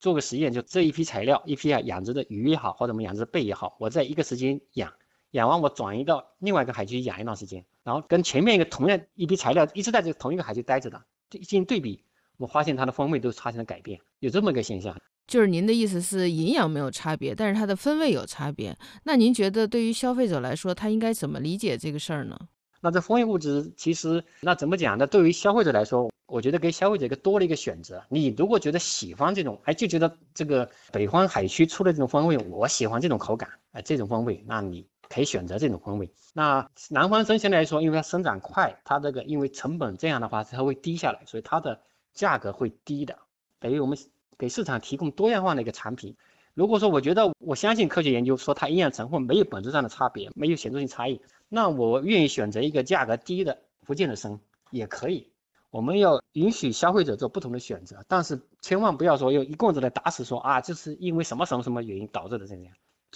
做个实验，就这一批材料，一批养殖的鱼也好，或者我们养殖的贝也好，我在一个时间养完我转移到另外一个海区养一段时间，然后跟前面一个同样一批材料一直在这同一个海区待着的，进行对比，我发现它的风味都发生了改变，有这么一个现象。 就是您的意思是营养没有差别，但是它的风味有差别。那您觉得对于消费者来说，他应该怎么理解这个事儿呢？ 那这风味物质其实那怎么讲呢？对于消费者来说，我觉得给消费者多了一个选择。你如果觉得喜欢这种，就觉得这个北方海区出的这种风味，我喜欢这种口感，这种风味，那你可以选择这种风味。那南方生鲜来说，因为它生长快，它这个因为成本这样的话它会低下来，所以它的价格会低的。等于我们给市场提供多样化的一个产品。如果说我觉得我相信科学研究说它营养成分没有本质上的差别，没有显著性差异，那我愿意选择一个价格低的福建的参也可以。我们要允许消费者做不同的选择，但是千万不要说用一棍子来打死说啊，就是因为什么什么什么原因导致的这样。